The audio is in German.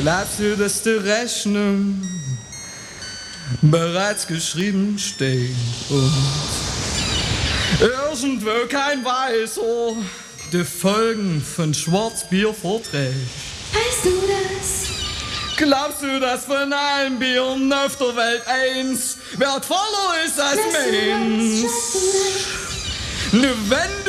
Glaubst du, dass die Rechnung bereits geschrieben steht und irgendwo kein Weißer die Folgen von Schwarzbier vorträgt? Weißt du das? Glaubst du, dass von allen Bieren auf der Welt eins wertvoller ist als meins? Nur wenn